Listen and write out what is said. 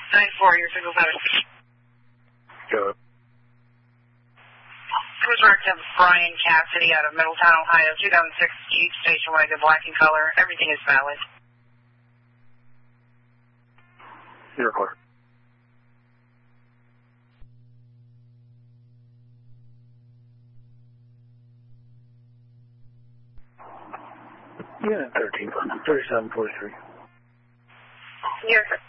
94, your signal's out. Go. Cruise Directive Brian Cassidy out of Middletown, Ohio, 2006 Jeep station wagon, black in color. Everything is valid. You're clear. Unit 13, 3743. Yes, sir.